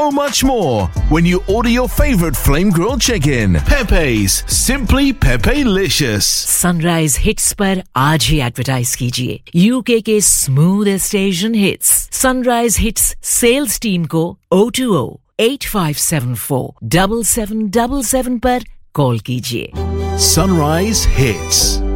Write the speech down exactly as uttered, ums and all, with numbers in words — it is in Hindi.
much more when you order your favorite flame grilled chicken. Pepe's, simply Pepe-licious. Sunrise Hits पर आज ही एडवर्टाइज कीजिए यूके के smoothest Asian hits sunrise hits sales team को oh two oh eight five seven four seven seven seven seven पर कॉल कीजिए. Sunrise Hits.